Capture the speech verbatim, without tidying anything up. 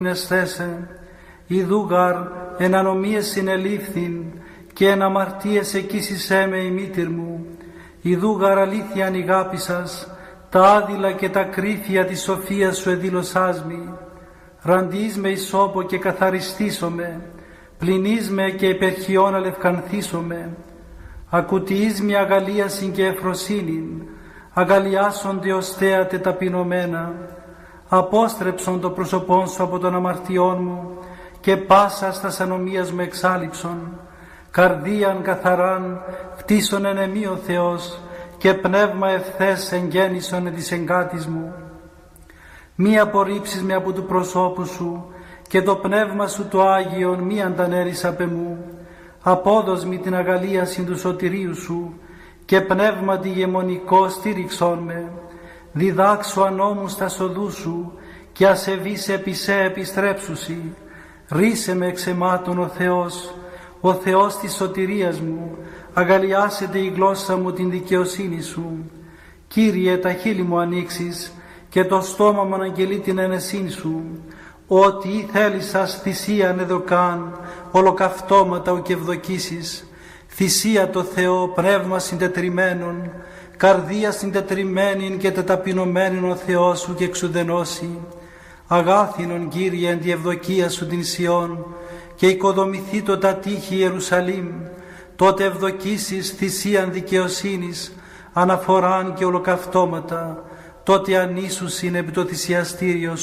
Εσθέσε, ιδούγαρ εν ανομίες συνελήφθην και εν αμαρτίες εκείσισέ με η μήτηρ μου, ιδούγαρ αλήθειαν ηγάπησας, τα άδειλα και τα κρύφια της σοφίας σου εδήλωσάς μη, ραντείς με ισόπο και καθαριστήσομαι, πλυνείς με και υπερχιών αλευκανθήσομαι, ακουτιείς με αγαλίασιν και εφροσύνην, αγαλιάσονται ως θέατε ταπεινωμένα, απόστρεψον το πρόσωπόν σου από των αμαρτιών μου και πάσα στας ανομίας μου εξάλειψον, καρδίαν καθαράν φτύσον εν εμεί ο Θεός και πνεύμα ευθές εγγέννησον εν της εγκάτης μου. Μη απορρίψεις με από του προσώπου σου και το πνεύμα σου το Άγιον μη αντανέρεις απ' εμού, απόδος μη την αγαλίαση του σωτηρίου σου και πνεύμα τη γεμονικό στήριξόν με, διδάξου ανώμους τα σοδού σου και ασεβείς επί σε επιστρέψουσι, ρίσε με εξ αιμάτων ο Θεός, ο Θεός της σωτηρίας μου, αγαλιάσετε η γλώσσα μου την δικαιοσύνη σου. Κύριε, τα χείλη μου ανοίξεις και το στόμα μου αναγγελεί την ενεσύνη σου, ότι ή θέλησας θυσίαν εδωκάν, ολοκαυτώματα ου και ευδοκίσεις, θυσία το Θεό, πνεύμα συντετριμένον, καρδία συντετριμένην και τεταπεινωμένην ο Θεός σου και εξουδενώσει. Αγάθινον, Κύριε, εν τη ευδοκία σου την Σιών και οικοδομηθεί το τα τείχη Ιερουσαλήμ, τότε ευδοκίσεις θυσίαν δικαιοσύνης, αναφοράν και ολοκαυτώματα, τότε ανήσουσιν επί το θυσιαστήριο